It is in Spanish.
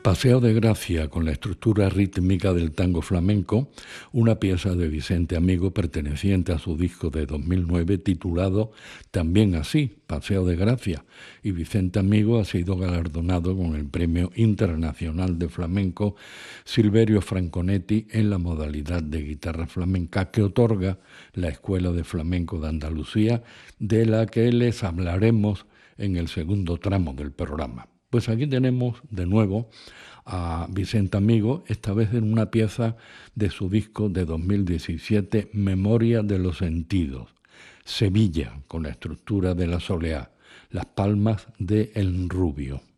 Paseo de Gracia con la estructura rítmica del tango flamenco, una pieza de Vicente Amigo perteneciente a su disco de 2009 titulado también así, Paseo de Gracia, y Vicente Amigo ha sido galardonado con el Premio Internacional de Flamenco Silverio Franconetti en la modalidad de guitarra flamenca que otorga la Escuela de Flamenco de Andalucía, de la que les hablaremos en el segundo tramo del programa. Pues aquí tenemos de nuevo a Vicente Amigo, esta vez en una pieza de su disco de 2017, Memoria de los Sentidos, Sevilla, con la estructura de la soleá, Las Palmas de El Rubio.